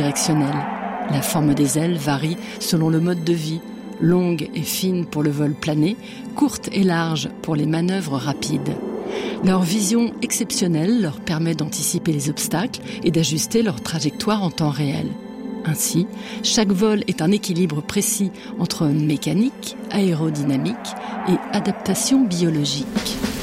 unidirectionnelle. La forme des ailes varie selon le mode de vie, longue et fine pour le vol plané, courte et large pour les manœuvres rapides. Leur vision exceptionnelle leur permet d'anticiper les obstacles et d'ajuster leur trajectoire en temps réel. Ainsi, chaque vol est un équilibre précis entre mécanique, aérodynamique et adaptation biologique.